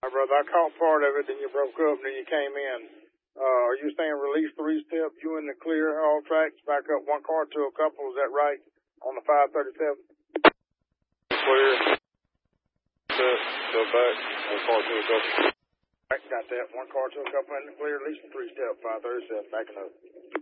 My brother, I caught part of it, then you broke up, and then you came in. Are you saying release 3-step, you in the clear, all tracks, back up one car to a couple, is that right? On the 537? Clear. Step back, one car to a couple. Right, got that. One car to a couple in the clear, release 3-step, 537, backing up.